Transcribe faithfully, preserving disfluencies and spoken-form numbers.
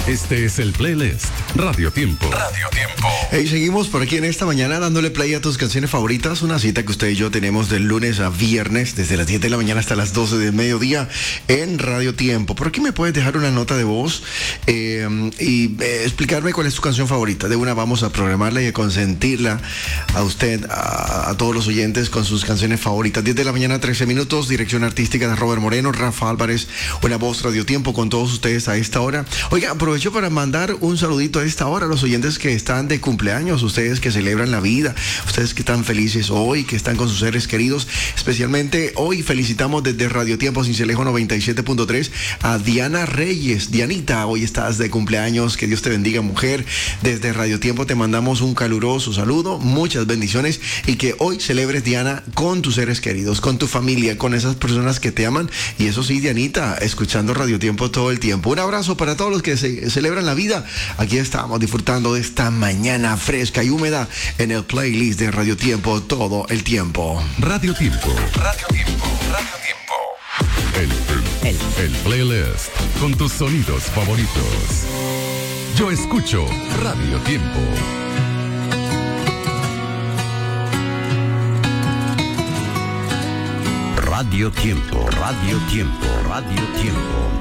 Este es el playlist Radio Tiempo. Radio Tiempo. Hey, seguimos por aquí en esta mañana dándole play a tus canciones favoritas. Una cita que usted y yo tenemos de lunes a viernes, desde las siete de la mañana hasta las doce del mediodía en Radio Tiempo. Por aquí me puedes dejar una nota de voz eh, y eh, explicarme cuál es tu canción favorita. De una vamos a programarla y a consentirla a usted, a, a todos los oyentes con sus canciones favoritas. diez de la mañana, trece minutos, dirección artística de Robert Moreno, Rafa Álvarez, una voz Radio Tiempo con todos ustedes a esta hora. Oiga, aprovecho para mandar un saludito a esta hora a los oyentes que están de cumpleaños, ustedes que celebran la vida, ustedes que están felices hoy, que están con sus seres queridos. Especialmente hoy felicitamos desde Radio Tiempo Cincelejo noventa y siete punto tres a Diana Reyes. Dianita, hoy estás de cumpleaños, que Dios te bendiga, mujer. Desde Radio Tiempo te mandamos un caluroso saludo, muchas bendiciones y que hoy celebres, Diana, con tus seres queridos, con tu familia, con esas personas que te aman. Y eso sí, Dianita, escuchando Radio Tiempo todo el tiempo. Un abrazo para todos los que se celebran la vida. Aquí estamos disfrutando de esta mañana fresca y húmeda en el playlist de Radio Tiempo todo el tiempo. Radio Tiempo. Radio Tiempo. Radio Tiempo. El, el, el, el playlist con tus sonidos favoritos. Yo escucho Radio Tiempo. Radio Tiempo, Radio Tiempo, Radio Tiempo.